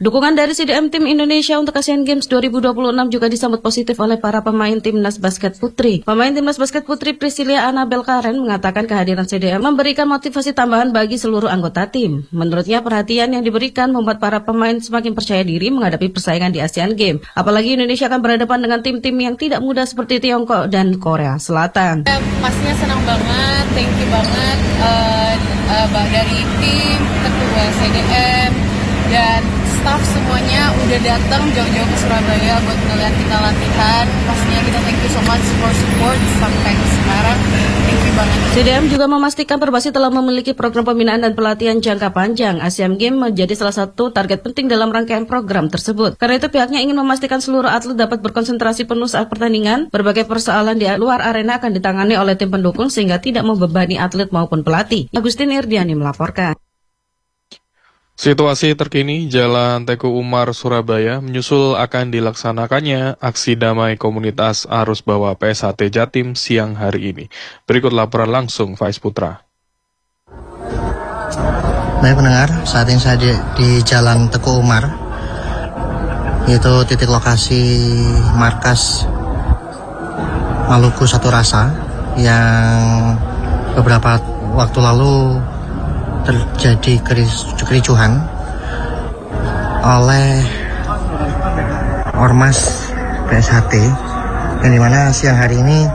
Dukungan dari CDM Tim Indonesia untuk Asian Games 2026 juga disambut positif oleh para pemain Timnas Basket Putri. Pemain Timnas Basket Putri Priscilia Anabel Karen mengatakan kehadiran CDM memberikan motivasi tambahan bagi seluruh anggota tim. Menurutnya perhatian yang diberikan membuat para pemain semakin percaya diri menghadapi persaingan di Asian Games. Apalagi Indonesia akan berhadapan dengan tim-tim yang tidak mudah seperti Tiongkok dan Korea Selatan. Pastinya senang banget, thank you banget dari tim, ketua CDM, dan staff semuanya udah datang jauh-jauh ke Surabaya buat ngeliat kita latihan. Pastinya kita thank you so much for support sampai sekarang. Thank you banget. CDM juga memastikan Perbasi telah memiliki program pembinaan dan pelatihan jangka panjang. Asian Games menjadi salah satu target penting dalam rangkaian program tersebut. Karena itu pihaknya ingin memastikan seluruh atlet dapat berkonsentrasi penuh saat pertandingan. Berbagai persoalan di luar arena akan ditangani oleh tim pendukung sehingga tidak membebani atlet maupun pelatih. Agustin Irdiani melaporkan. Situasi terkini Jalan Teguh Umar, Surabaya menyusul akan dilaksanakannya aksi damai komunitas arus bawah PSHT Jatim siang hari ini. Berikut laporan langsung Faiz Putra. Baik pendengar, saat ini saya di Jalan Teguh Umar, yaitu titik lokasi markas Maluku Satu Rasa yang beberapa waktu lalu terjadi kericuhan oleh Ormas PSHT, yang dimana siang hari ini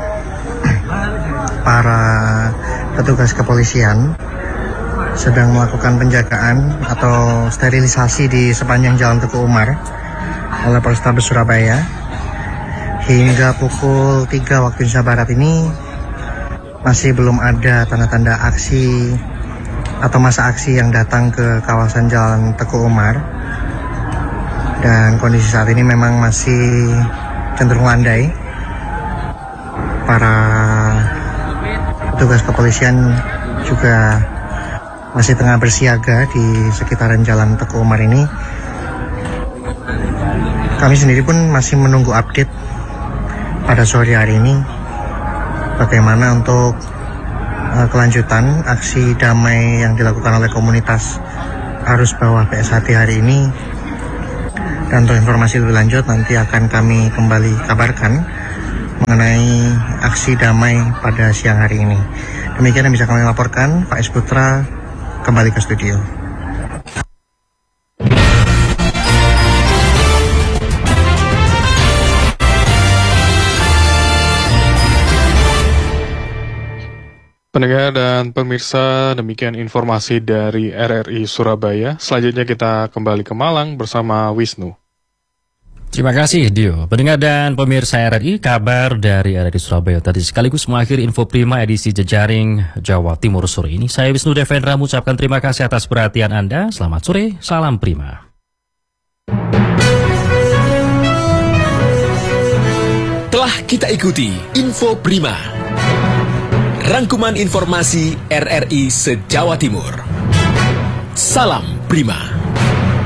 para petugas kepolisian sedang melakukan penjagaan atau sterilisasi di sepanjang Jalan Teguh Umar oleh Polrestabes Surabaya. Hingga pukul 3 waktu Indonesia Barat ini masih belum ada tanda-tanda aksi atau masa aksi yang datang ke kawasan Jalan Teguh Umar, dan kondisi saat ini memang masih cenderung landai. Para petugas kepolisian juga masih tengah bersiaga di sekitaran Jalan Teguh Umar ini. Kami sendiri pun masih menunggu update pada sore hari ini bagaimana untuk kelanjutan aksi damai yang dilakukan oleh komunitas arus bawah PSHT hari ini. Dan untuk informasi lebih lanjut nanti akan kami kembali kabarkan mengenai aksi damai pada siang hari ini. Demikian yang bisa kami laporkan. Faiz Putra kembali ke studio. Pendengar dan pemirsa, demikian informasi dari RRI Surabaya. Selanjutnya kita kembali ke Malang bersama Wisnu. Terima kasih Dio. Pendengar dan pemirsa RRI, kabar dari RRI Surabaya tadi sekaligus mengakhiri Info Prima edisi Jejaring Jawa Timur sore ini. Saya Wisnu Devendra mengucapkan terima kasih atas perhatian Anda. Selamat sore, salam Prima. Telah kita ikuti Info Prima, rangkuman informasi RRI se-Jawa Timur. Salam Prima.